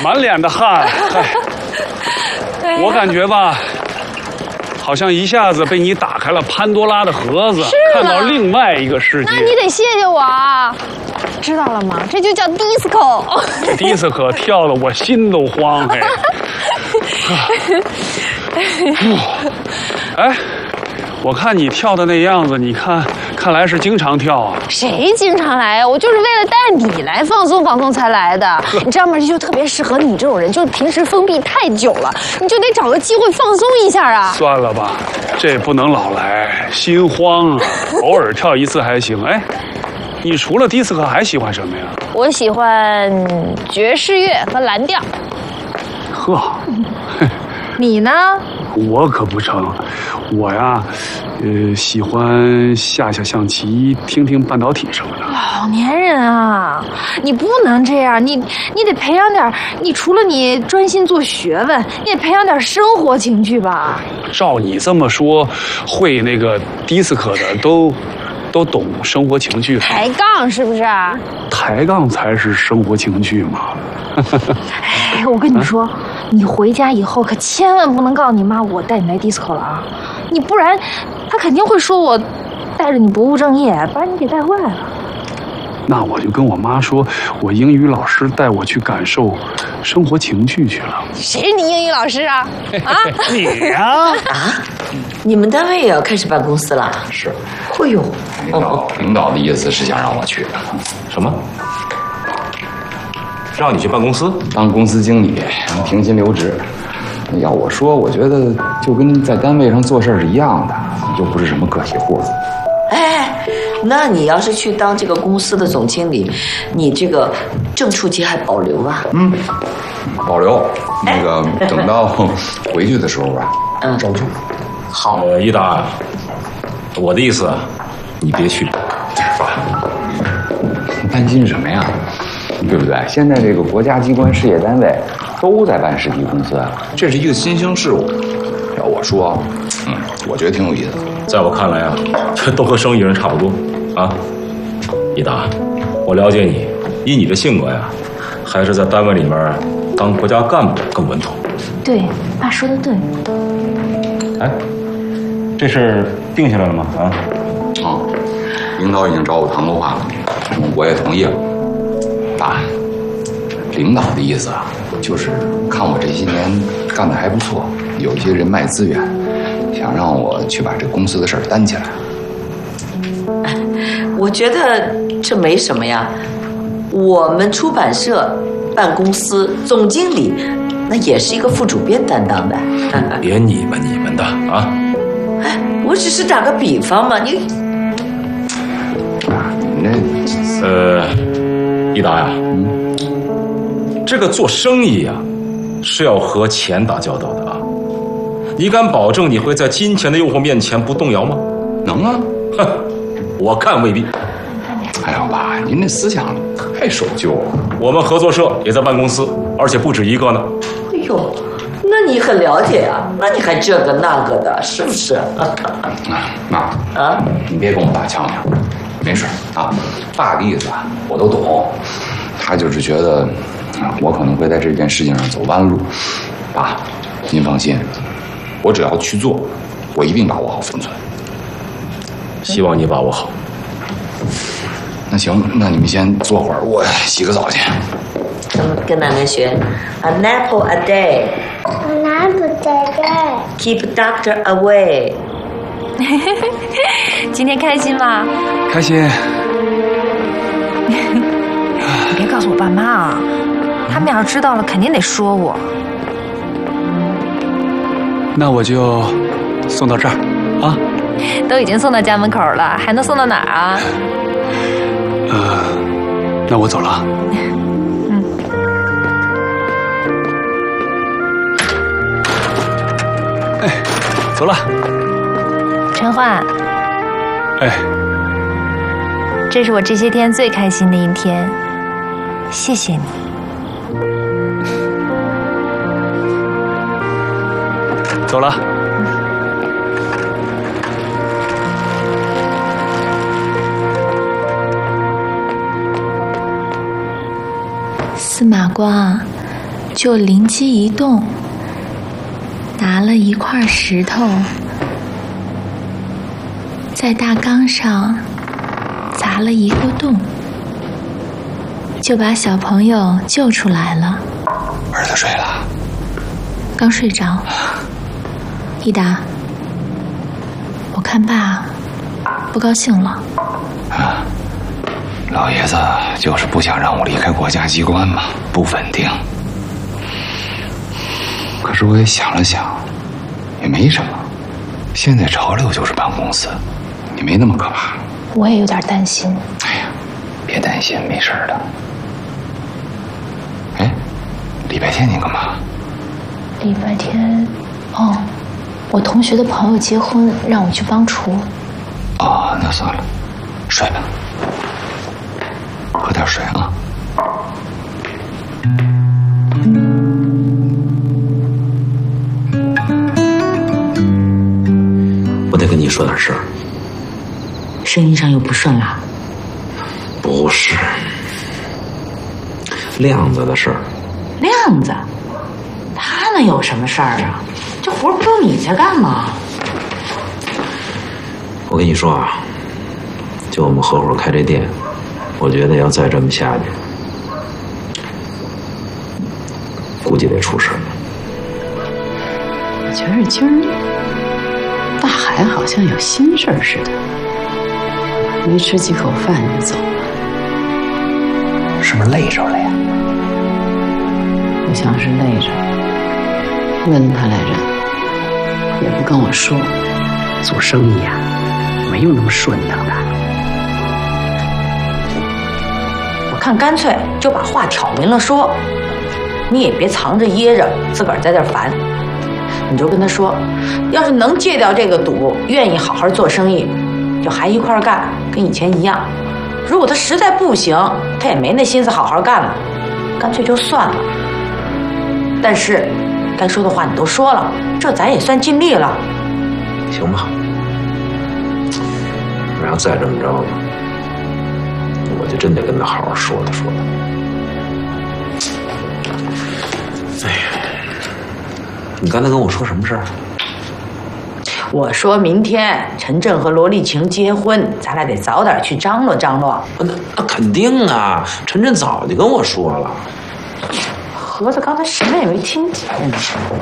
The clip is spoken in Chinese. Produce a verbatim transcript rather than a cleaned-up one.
满脸的汗。哎，我感觉吧，好像一下子被你打开了潘多拉的盒子，看到另外一个世界。 那你得谢谢我啊！知道了吗？这就叫 disco。disco 跳的我心都慌哎。哎，我看你跳的那样子，你看，看来是经常跳啊。 谁经常来啊？我就是为了带你来放松放松才来的。你知道吗？这就特别适合你这种人，就是平时封闭太久了，你就得找个机会放松一下啊。 算了吧，这不能老来，心慌啊。偶尔跳一次还行。哎，你除了迪斯科还喜欢什么呀？ 我喜欢爵士乐和蓝调。 呵， 你呢？ 我可不成，我呀，呃，喜欢下下象棋，听听半导体什么的。 老年人啊，你不能这样，你你得培养点，你除了你专心做学问，你得培养点生活情趣吧。 照你这么说，会那个迪斯科的都都懂生活情趣。 抬杠是不是啊？ 抬杠才是生活情趣嘛。 哎，我跟你说。啊，你回家以后可千万不能告诉你妈我带你来 disco 了啊！你不然，她肯定会说我带着你不务正业，把你给带坏了。 那我就跟我妈说，我英语老师带我去感受生活情趣去了。 谁是你英语老师啊？啊， 你呀！ 啊，你们单位也要开始办公司了？ 是。 哎呦， 领导领导的意思是想让我去。 什么？让你去办公司当公司经理，停薪留职。要我说，我觉得就跟在单位上做事是一样的，又不是什么个体户。 哎，那你要是去当这个公司的总经理，你这个正处级还保留啊？ 嗯，保留。那个等到回去的时候吧， 嗯， 照住。 好。 呃，一达，我的意思啊，你别去。 你担心什么呀？对不对？现在这个国家机关、事业单位都在办实体公司，这是一个新兴事物。要我说，嗯，我觉得挺有意思的。 在我看来啊，这都和生意人差不多啊。一达，我了解你，以你的性格呀，还是在单位里面当国家干部更稳妥。 对，爸说的对。 哎，这事儿定下来了吗？啊？ 啊，领导已经找我谈过话了，我也同意了。爸，领导的意思啊，就是看我这些年干得还不错，有一些人脉资源，想让我去把这公司的事儿担起来。 我觉得这没什么呀，我们出版社办公司总经理，那也是一个副主编担当的。 别你们你们的啊！ 哎，我只是打个比方嘛，你。 你那呃。一达呀，嗯，这个做生意呀，是要和钱打交道的啊。你敢保证你会在金钱的诱惑面前不动摇吗？ 能啊， 哼，我看未必。 哎呦，爸，您这思想太守旧了。 我们合作社也在办公司，而且不止一个呢。 哎呦，那你很了解啊？那你还这个那个的，是不是？ 啊，妈啊，你别跟我爸呛呛。没事啊，爸的意思啊，我都懂。他就是觉得，我可能会在这件事情上走弯路。爸，您放心，我只要去做，我一定把握好分寸。 希望你把握好。 那行，那你们先坐会儿，我洗个澡去。 咱们跟奶奶学 ，an apple a day，an apple a day keep doctor away。 今天开心吗？ 开心。 你别告诉我爸妈啊，他们要是知道了，肯定得说我。 那我就送到这儿啊。 都已经送到家门口了，还能送到哪儿啊？ 呃，那我走了啊。 嗯。 哎，走了。 陈焕， 哎， 这是我这些天最开心的一天，谢谢你。 走了。 司马光， 就灵机一动，拿了一块石头，在大缸上砸了一个洞，就把小朋友救出来了。 儿子睡了？ 刚睡着。益达，我看爸不高兴了。 啊，老爷子就是不想让我离开国家机关嘛，不稳定。可是我也想了想，也没什么。现在潮流就是办公司，也没那么可怕。 我也有点担心。 哎呀，别担心，没事的。哎，礼拜天你干嘛？ 礼拜天，哦，我同学的朋友结婚，让我去帮厨。 哦，那算了，睡吧，喝点水啊。 我得跟你说点事儿。 生意上又不顺了？ 不是，亮子的事儿。 亮子，他能有什么事儿啊？这活不都你在干吗？ 我跟你说啊，就我们合伙开这店，我觉得要再这么下去，估计得出事。 我觉着今儿大海好像有心事儿似的，没吃几口饭就走了。 是不是累着了呀？ 不像是累着，问他来着，也不跟我说。 做生意啊，没有那么顺当的。 我看干脆就把话挑明了说，你也别藏着掖着，自个儿在这儿烦。你就跟他说，要是能戒掉这个赌，愿意好好做生意，就还一块儿干，跟以前一样。如果他实在不行，他也没那心思好好干了，干脆就算了。但是该说的话你都说了，这咱也算尽力了。 行吧，我要再这么着，我就真得跟他好好说道说道。哎呀，你刚才跟我说什么事儿？ 我说明天陈震和罗丽晴结婚，咱俩得早点去张罗张罗。 那那肯定啊，陈震早就跟我说了。 盒子刚才什么也没听见。